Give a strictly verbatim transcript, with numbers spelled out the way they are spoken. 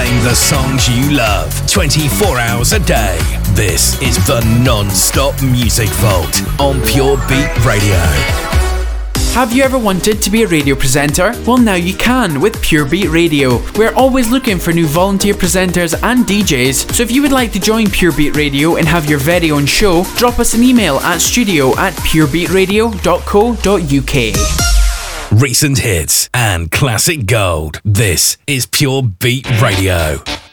playing the songs you love twenty-four hours a day. This is the non-stop Music Vault on Pure Beat Radio. Have you ever wanted to be a radio presenter? Well, now you can with Pure Beat Radio. We're always looking for new volunteer presenters and D Js, so if you would like to join Pure Beat Radio and have your very own show, drop us an email at studio at purebeatradio dot co dot uk. Recent hits and classic gold. This is Pure Beat Radio.